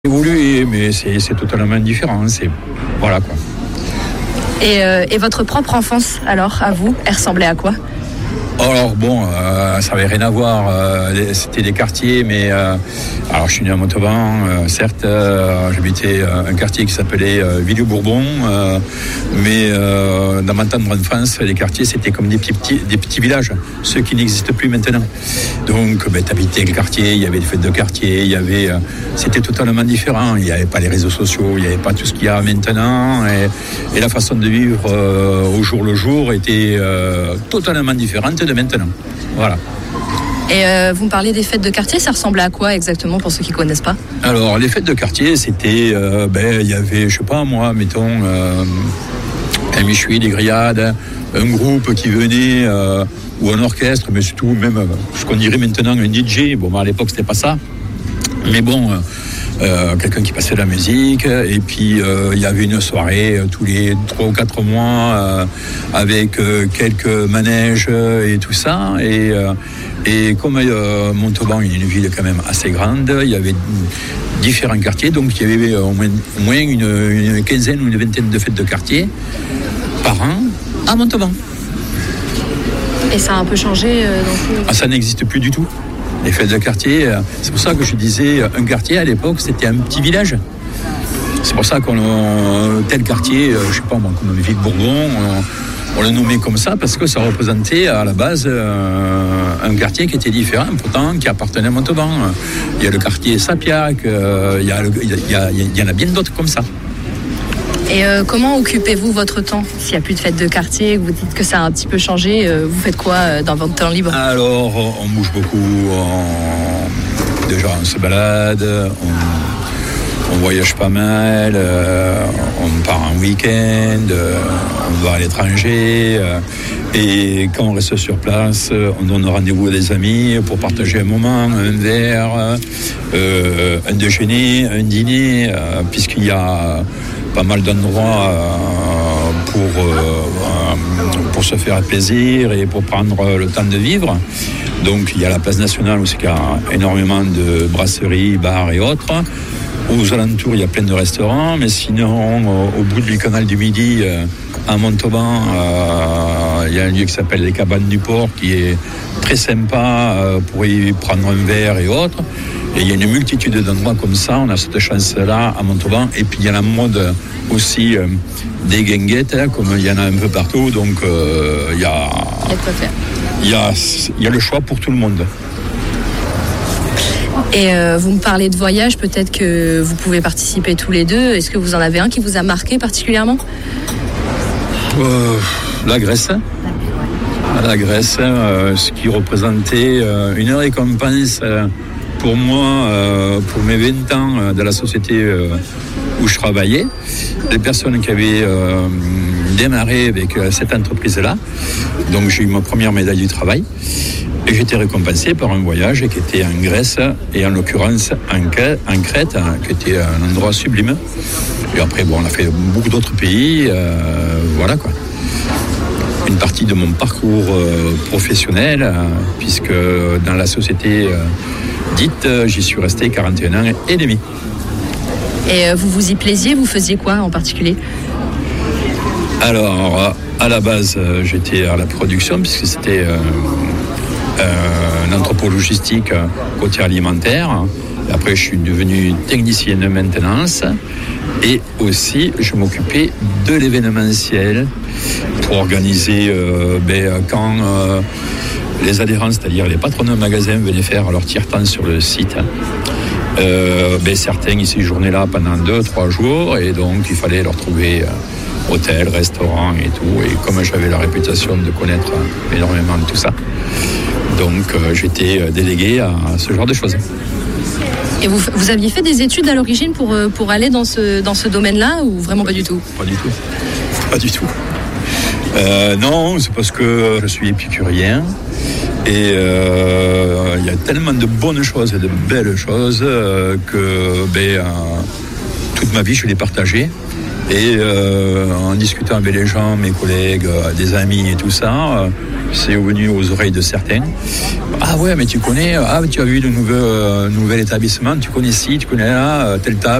Évolué, mais c'est totalement différent. Voilà quoi. Et votre propre enfance, alors, à vous, elle ressemblait à quoi ? Alors bon, ça n'avait rien à voir. C'était des quartiers, mais alors je suis né à Montauban, certes, j'habitais un quartier qui s'appelait Villers-Bourbon, mais dans ma tendre enfance, les quartiers c'était comme des petits villages, ceux qui n'existent plus maintenant. Donc, t'habitais le quartier, il y avait des fêtes de quartier, c'était totalement différent. Il n'y avait pas les réseaux sociaux, il n'y avait pas tout ce qu'il y a maintenant, et la façon de vivre au jour le jour était totalement différente de maintenant. Voilà. Et vous me parlez des fêtes de quartier, ça ressemblait à quoi exactement pour ceux qui ne connaissent pas ? Alors, les fêtes de quartier, c'était, il y avait, je sais pas moi, mettons, un méchoui, des grillades, un groupe qui venait, ou un orchestre, mais surtout même ce qu'on dirait maintenant un DJ. Bon, à l'époque, c'était pas ça. Mais bon, quelqu'un qui passait de la musique, et puis il y avait une soirée tous les 3 ou 4 mois avec quelques manèges et tout ça. Et comme Montauban est une ville quand même assez grande, il y avait différents quartiers, donc il y avait au moins une quinzaine ou une vingtaine de fêtes de quartier par an à Montauban. Et ça a un peu changé Ça n'existe plus du tout. Les fêtes de quartier, c'est pour ça que je disais, un quartier à l'époque, c'était un petit village. C'est pour ça tel quartier, je sais pas moi, comme Villers-Bourbon, on le nommait comme ça parce que ça représentait à la base un quartier qui était différent, pourtant qui appartenait à Montauban. Il y a le quartier Sapiac, il y en a bien d'autres comme ça. Et comment occupez-vous votre temps ? S'il n'y a plus de fêtes de quartier, vous dites que ça a un petit peu changé, vous faites quoi dans votre temps libre ? Alors, on bouge beaucoup, déjà on se balade, on voyage pas mal, on part en week-end, on va à l'étranger, et quand on reste sur place, on donne rendez-vous à des amis pour partager un moment, un verre, un déjeuner, un dîner, puisqu'il y a pas mal d'endroits pour se faire plaisir et pour prendre le temps de vivre. Donc il y a la place nationale où il y a énormément de brasseries, bars et autres. Aux alentours, il y a plein de restaurants, mais sinon, au bout du canal du Midi, à Montauban, il y a un lieu qui s'appelle les Cabanes du Port, qui est très sympa pour y prendre un verre et autres. Et il y a une multitude d'endroits comme ça, on a cette chance-là à Montauban. Et puis il y a la mode aussi des guinguettes, comme il y en a un peu partout, donc il y a le choix pour tout le monde. Et vous me parlez de voyage, peut-être que vous pouvez participer tous les deux. Est-ce que vous en avez un qui vous a marqué particulièrement ? La Grèce. La Grèce, ce qui représentait une récompense pour moi, pour mes 20 ans de la société où je travaillais. Les personnes qui avaient démarré avec cette entreprise-là. Donc j'ai eu ma première médaille du travail. Et j'étais récompensé par un voyage qui était en Grèce, et en l'occurrence en Crète, qui était un endroit sublime. Et après, on a fait beaucoup d'autres pays, voilà quoi. Une partie de mon parcours professionnel, puisque dans la société dite, j'y suis resté 41 ans et demi. Et vous vous y plaisiez, vous faisiez quoi en particulier ? Alors, à la base, j'étais à la production, puisque c'était un entrepôt logistique côté alimentaire. Après, je suis devenu technicien de maintenance, et aussi je m'occupais de l'événementiel pour organiser quand les adhérents, c'est-à-dire les patrons de magasins, venaient faire leur tiers-temps sur le site. Certains ils séjournaient là pendant 2-3 jours, et donc il fallait leur trouver hôtel, restaurant et tout. Et comme j'avais la réputation de connaître énormément de tout ça, donc j'étais délégué à ce genre de choses. Et vous aviez fait des études à l'origine pour aller dans ce domaine-là, ou vraiment pas du tout ? Pas du tout. Non, c'est parce que je suis épicurien, et il y a tellement de bonnes choses et de belles choses que toute ma vie je l'ai partagée. Et en discutant avec les gens, mes collègues, des amis et tout ça, c'est venu aux oreilles de certains. Ah ouais, mais tu connais, tu as vu le nouvel établissement, tu connais ci, tu connais là, telle table.